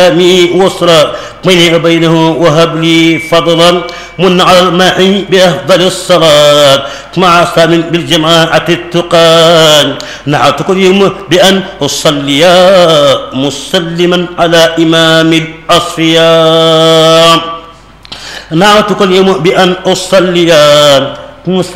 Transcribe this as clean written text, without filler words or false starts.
وسرا بيني وبينه وهب لي فضلا من على الماء بأفضل الصلاة مع سام بالجماعة التقان نعت كل يوم بأن أصلي مسلما على إمام الأصفياء نعت كل يوم بأن أصلي